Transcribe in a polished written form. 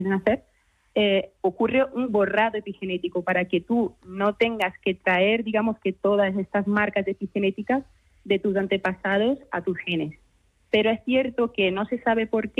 nacer, ocurre un borrado epigenético para que tú no tengas que traer, digamos, que todas estas marcas epigenéticas de tus antepasados a tus genes. Pero es cierto que no se sabe por qué